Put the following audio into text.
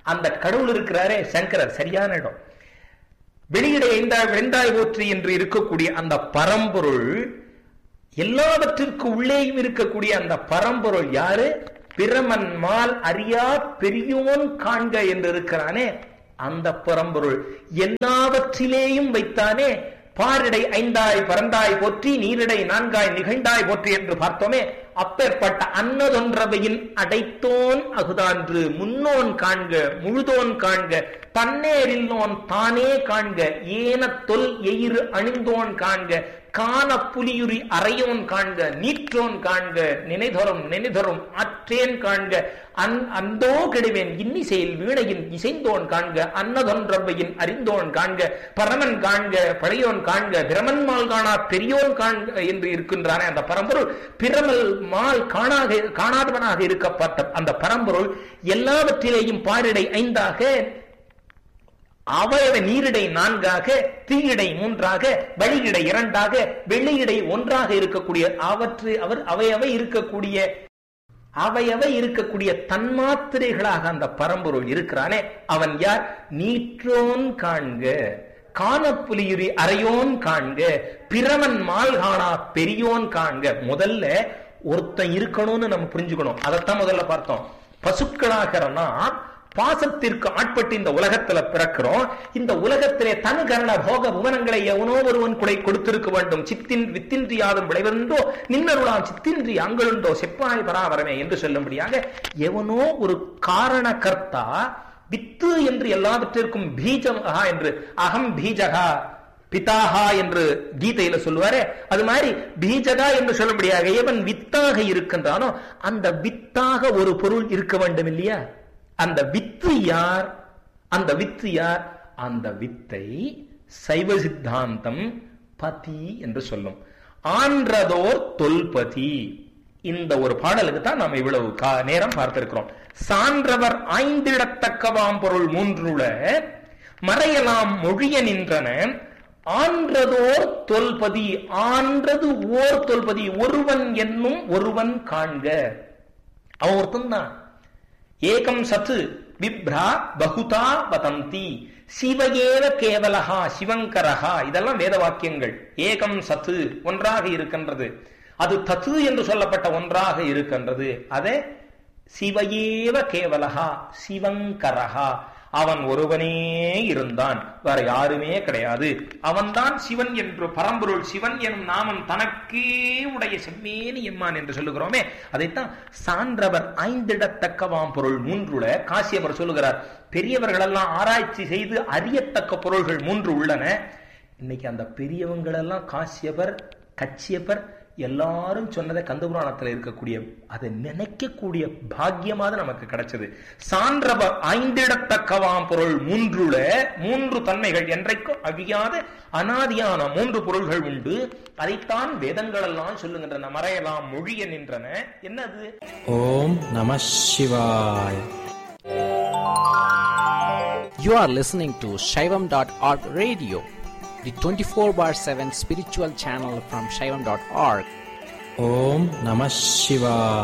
அந்த கடவுள் இருக்கிறாரே சங்கரர், சரியான இடம். வெளியிட வெந்தாய் போற்றி என்று இருக்கக்கூடிய அந்த பரம்பொருள், எல்லாவற்றிற்கு உள்ளேயும் இருக்கக்கூடிய அந்த பரம்பொருள் யாரு? பிரமன் மால் அறியா பெரியோன் காண்க என்று இருக்கிறானே அந்த பரம்பொருள். எல்லாவற்றிலேயும் வைத்தானே. பாரிடை ஐந்தாய் பரந்தாய் போற்றி, நீரிடை நான்காய் நிகழ்ந்தாய் போற்றி என்று பார்த்தோமே. அப்பேற்பட்ட அன்னதொன்றவையின் அடைத்தோன் அகுதான்று, முன்னோன் காண்க முழுதோன் காண்க, தன்னேரில்லோன் தானே காண்க, ஏன தொல் எயிறு அணிந்தோன் காண்க, காண புலியுரி அறையோன் காண்க, நீற்றோன் காண்க, நினைதரும் ஆற்றேன் காண்க, அந்தோ கெடுவேன் இன்னிசையில் வீணையின் இசைந்தோன் காண்க, அன்னதொன்றவையின் அறிந்தோன் காண்க, பரமன் காண்க பழையோன் காண்க, பிரமன் மால் காணா பெரியோன் காண்க என்று இருக்கின்றானே அந்த பரம்பொருள். பிரமல் மால் காணாதவனாக இருக்கப்பட்ட அந்த பரம்பொருள் எல்லாவற்றிலேயும் பாரிடை ஐந்தாக, அவயவ நீரிடை நான்காக, தீயிடை மூன்றாக, வழியிடை இரண்டாக, வெள்ளியிடை ஒன்றாக இருக்கக்கூடிய அவையவை இருக்கக்கூடிய தன்மாத்திரைகளாக அந்த பரம்பொருள் இருக்கிறானே அவன் யார்? நீற்றோன் காண்க, காணப்புலியுரி அறையோன் காண்க, பிரமன் மால் காணா பெரியோன் காண்க. முதல்ல ஒருத்தன் இருக்கணும்னு நம்ம புரிஞ்சுக்கணும். அதைத்தான் முதல்ல பார்த்தோம். பசுக்களாகிற நாம் பாசத்திற்கு ஆட்பட்டு இந்த உலகத்துல பிறக்கிறோம். இந்த உலகத்திலே தனுகரண போக புவனங்களை எவனோ ஒருவன் குடை கொடுத்திருக்க வேண்டும். வித்தின்றி யாதும் விளைவந்தோ நின்னருளாம் சித்தின்றி அங்களுண்டோ செப்பாய் பராவரமே என்று சொல்லும்படியாக எவனோ ஒரு காரண கர்த்தா வித்து என்று எல்லாவற்றிற்கும் பீஜகா என்று, அகம் பீஜகா பிதாஹா என்று கீதையில சொல்லுவாரே, அது மாதிரி பீஜகா என்று சொல்லும்படியாக எவன் வித்தாக இருக்கின்றானோ அந்த வித்தாக ஒரு பொருள் இருக்க வேண்டும் இல்லையா? அந்த வித்து யார்? அந்த வித்து யார்? அந்த வித்தை சைவ சித்தாந்தம் பதி என்று சொல்லும். ஆன்றதோர் தொல்பதி. இந்த ஒரு பாடலுக்கு தான் நாம் இவ்வளவு நேரம் பார்த்திருக்கிறோம். சான்றவர் ஆய்ந்திடத்தக்கவாம் பொருள் மூன்றுல மறையலாம் மொழிய நின்றன, ஆன்றதோர் தொல்பதி. ஆன்றது ஓர் தொல்பதி, ஒருவன் என்னும் ஒருவன் காண்க. அவன் ஒருத்தன் தான். ஏகம் சத்து விப்ரா பகுதா வதந்தி, சிவகேவ கேவலஹா சிவங்கரஹா. இதெல்லாம் வேத வாக்கியங்கள். ஏகம் சத்து ஒன்றாக இருக்கின்றது, அது தத்து என்று சொல்லப்பட்ட ஒன்றாக இருக்கின்றது. அதே சிவகேவ கேவலஹா சிவங்கரஹா, அவன் ஒருவனே இருந்தான், வேற யாருமே கிடையாது. அவன்தான் சிவன் என்று பரம்பொருள். சிவன் எனும் நாமம் தனக்கே உடைய செம்மேனி எம்மான் என்று சொல்லுகிறோமே, அதைத்தான் சான்றவர் ஐந்திடத்தக்கவாம் பொருள் மூன்றுல காசியவர் சொல்லுகிறார். பெரியவர்கள் எல்லாம் ஆராய்ச்சி செய்து அறியத்தக்க பொருள்கள் மூன்று உள்ளன. இன்னைக்கு அந்த பெரியவங்கள் எல்லாம் காசியவர் கச்சியப்பர் எல்லாரும் சொன்னதை கந்தபுராணத்தில் இருக்கக்கூடிய அதை நினைக்கக்கூடிய பாக்கியமாக நமக்கு கிடைச்சது. சான்றவர் ஐந்திடத்தக்கவாம் பொருள் மூன்றுல, மூன்று தன்மைகள் என்றைக்கும் அழியாத அனாதியான மூன்று பொருள்கள் உண்டு. அதைத்தான் வேதங்கள் எல்லாம் சொல்லுகின்றன. மறையலாம் மொழிய நின்றன. என்னது? ஓம் நம சிவாய. You are listening to Shaivam.org radio, the 24/7 spiritual channel from Shaivam.org. Om Namah Shivaya.